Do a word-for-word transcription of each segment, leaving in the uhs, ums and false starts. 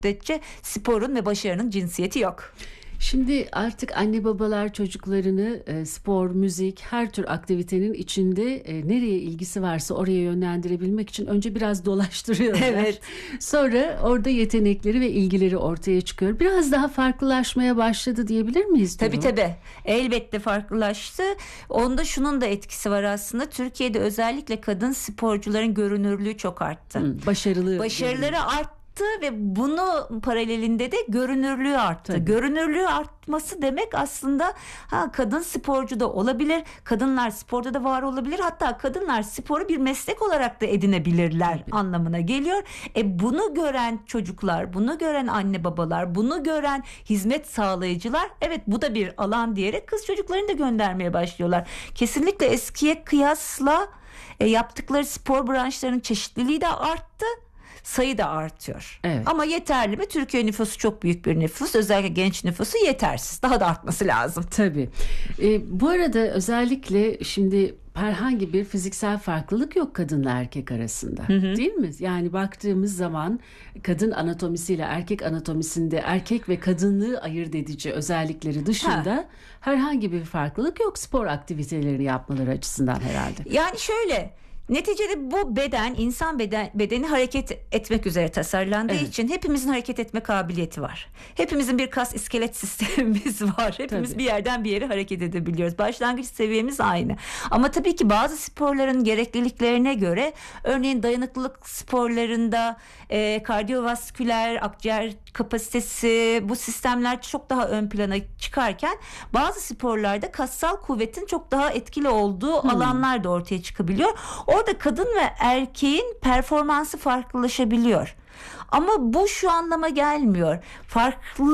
müddetçe sporun ve başarının cinsiyeti yok. Şimdi artık anne babalar çocuklarını e, spor, müzik, her tür aktivitenin içinde e, nereye ilgisi varsa oraya yönlendirebilmek için önce biraz dolaştırıyorlar. Evet. Sonra orada yetenekleri ve ilgileri ortaya çıkıyor. Biraz daha farklılaşmaya başladı diyebilir miyiz? Tabii tabii. Elbette farklılaştı. Onda şunun da etkisi var aslında. Türkiye'de özellikle kadın sporcuların görünürlüğü çok arttı. Hı, başarılı. Başarıları arttı. Ve bunu paralelinde de görünürlüğü arttı. Tabii. Görünürlüğü artması demek aslında ha, kadın sporcu da olabilir. Kadınlar sporda da var olabilir. Hatta kadınlar sporu bir meslek olarak da edinebilirler Tabii. anlamına geliyor. E bunu gören çocuklar, bunu gören anne babalar, bunu gören hizmet sağlayıcılar, evet bu da bir alan diyerek kız çocuklarını da göndermeye başlıyorlar. Kesinlikle eskiye kıyasla e, yaptıkları spor branşlarının çeşitliliği de arttı. Sayı da artıyor. Evet. Ama yeterli mi? Türkiye nüfusu çok büyük bir nüfus. Özellikle genç nüfusu yetersiz. Daha da artması lazım. Tabii. E, bu arada özellikle şimdi herhangi bir fiziksel farklılık yok kadınla erkek arasında. Hı hı. Değil mi? Yani baktığımız zaman kadın anatomisiyle erkek anatomisinde erkek ve kadınlığı ayırt edici özellikleri dışında ha. herhangi bir farklılık yok spor aktivitelerini yapmaları açısından herhalde. Yani şöyle... Neticede bu beden, insan beden, bedeni hareket etmek üzere tasarlandığı evet. için hepimizin hareket etme kabiliyeti var. Hepimizin bir kas iskelet sistemimiz var. Hepimiz tabii. bir yerden bir yere hareket edebiliyoruz. Başlangıç seviyemiz aynı. Ama tabii ki bazı sporların gerekliliklerine göre, örneğin dayanıklılık sporlarında e, kardiyovasküler, akciğer kapasitesi, bu sistemler çok daha ön plana çıkarken bazı sporlarda kassal kuvvetin çok daha etkili olduğu hmm. alanlar da ortaya çıkabiliyor. Orada kadın ve erkeğin performansı farklılaşabiliyor. Ama bu şu anlama gelmiyor. Farklı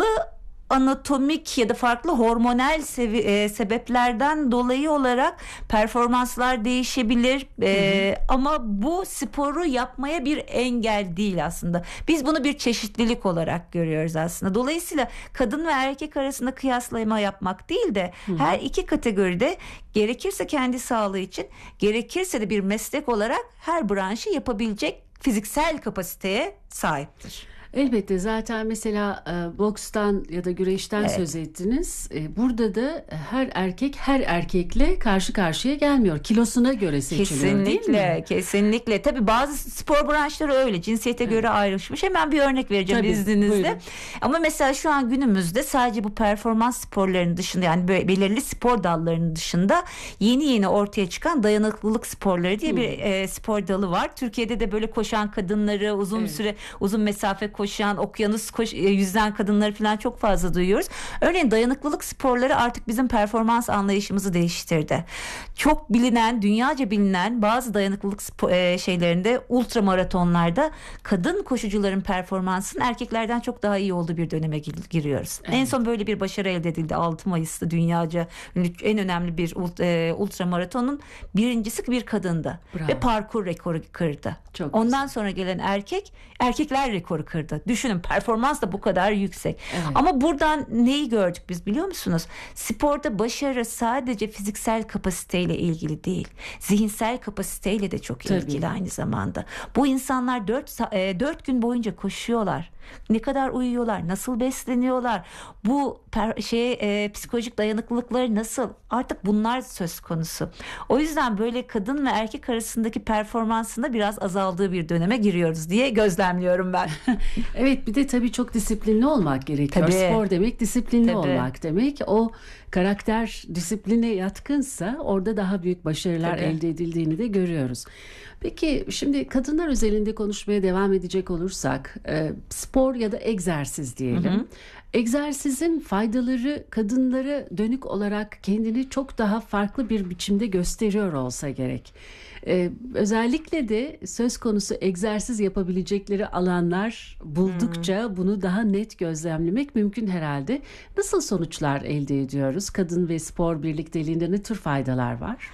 anatomik ya da farklı hormonal sevi- e, sebeplerden dolayı olarak performanslar değişebilir. E, ama bu sporu yapmaya bir engel değil aslında. Biz bunu bir çeşitlilik olarak görüyoruz aslında. Dolayısıyla kadın ve erkek arasında kıyaslama yapmak değil de Hı-hı. her iki kategoride gerekirse kendi sağlığı için, gerekirse de bir meslek olarak her branşı yapabilecek fiziksel kapasiteye sahiptir. Elbette zaten mesela e, bokstan ya da güreşten evet. söz ettiniz. E, burada da her erkek her erkekle karşı karşıya gelmiyor. Kilosuna göre seçiliyor kesinlikle, değil mi? Kesinlikle. Tabii bazı spor branşları öyle. Cinsiyete evet. göre ayrışmış. Hemen bir örnek vereceğim Tabii, izninizle. Buyurun. Ama mesela şu an günümüzde sadece bu performans sporlarının dışında, yani böyle belirli spor dallarının dışında yeni yeni ortaya çıkan dayanıklılık sporları diye hmm. bir e, spor dalı var. Türkiye'de de böyle koşan kadınları, uzun evet. süre uzun mesafe koşan, okyanus koş, yüzden kadınları falan çok fazla duyuyoruz. Örneğin dayanıklılık sporları artık bizim performans anlayışımızı değiştirdi. Çok bilinen, dünyaca bilinen bazı dayanıklılık spor, e, şeylerinde, ultramaratonlarda kadın koşucuların performansının erkeklerden çok daha iyi olduğu bir döneme giriyoruz. Evet. En son böyle bir başarı elde edildi. altı Mayıs'ta dünyaca en önemli bir e, ultramaratonun birincisi bir kadındı. Bravo. Ve parkur rekoru kırdı. Çok Ondan güzel. sonra gelen erkek, erkekler rekoru kırdı. Düşünün, performans da bu kadar yüksek. Evet. Ama buradan neyi gördük biz biliyor musunuz? Sporda başarı sadece fiziksel kapasiteyle ilgili değil. Zihinsel kapasiteyle de çok Tabii. ilgili aynı zamanda. Bu insanlar dört gün boyunca koşuyorlar. Ne kadar uyuyorlar, nasıl besleniyorlar, bu per, şey e, psikolojik dayanıklılıkları nasıl, artık bunlar söz konusu. O yüzden böyle kadın ve erkek arasındaki performansında biraz azaldığı bir döneme giriyoruz diye gözlemliyorum ben. Evet, bir de tabii çok disiplinli olmak gerekiyor. Tabii. Spor demek disiplinli tabii. olmak demek. O karakter disipline yatkınsa orada daha büyük başarılar tabii. elde edildiğini de görüyoruz. Peki şimdi kadınlar özelinde konuşmaya devam edecek olursak, e, spor ya da egzersiz diyelim. Hı hı. Egzersizin faydaları kadınlara dönük olarak kendini çok daha farklı bir biçimde gösteriyor olsa gerek. Ee, özellikle de söz konusu egzersiz yapabilecekleri alanlar buldukça hmm. bunu daha net gözlemlemek mümkün herhalde. Nasıl sonuçlar elde ediyoruz? Kadın ve spor birlikteliğinde ne tür faydalar var?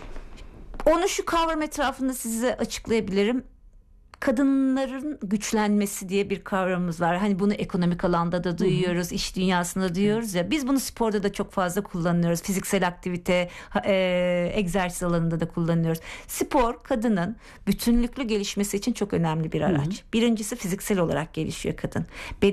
Onu şu kavram etrafında size açıklayabilirim. Kadınların güçlenmesi diye bir kavramımız var. Hani bunu ekonomik alanda da duyuyoruz, Hı-hı. iş dünyasında duyuyoruz ya. Biz bunu sporda da çok fazla kullanıyoruz. Fiziksel aktivite, e, egzersiz alanında da kullanıyoruz. Spor kadının bütünlüklü gelişmesi için çok önemli bir araç. Hı-hı. Birincisi fiziksel olarak gelişiyor kadın.